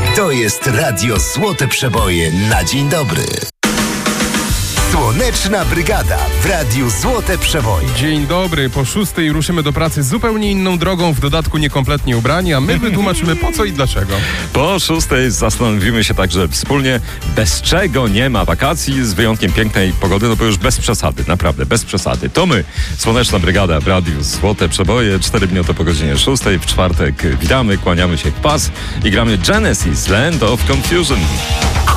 To jest Radio Złote Przeboje na dzień dobry. Słoneczna Brygada w Radiu Złote Przeboje. Dzień dobry, po 6:00 ruszymy do pracy zupełnie inną drogą, w dodatku niekompletnie ubrani, a my wytłumaczymy po co i dlaczego. Po 6:00 zastanowimy się także wspólnie, bez czego nie ma wakacji, z wyjątkiem pięknej pogody, no bo już bez przesady, naprawdę bez przesady. To my, Słoneczna Brygada w Radiu Złote Przeboje, 4 minuty po godzinie 6:00, w czwartek witamy, kłaniamy się w pas i gramy Genesis, Land of Confusion.